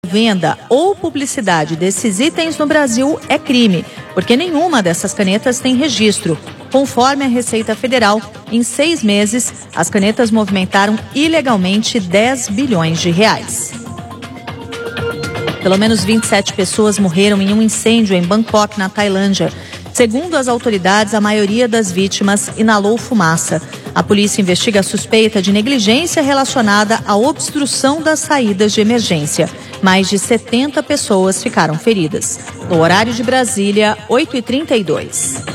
venda ou publicidade desses itens no Brasil é crime, porque nenhuma dessas canetas tem registro. Conforme a Receita Federal, em 6 meses, as canetas movimentaram ilegalmente 10 bilhões de reais. Pelo menos 27 pessoas morreram em um incêndio em Bangkok, na Tailândia. Segundo as autoridades, a maioria das vítimas inalou fumaça. A polícia investiga a suspeita de negligência relacionada à obstrução das saídas de emergência. Mais de 70 pessoas ficaram feridas. No horário de Brasília, 8h32.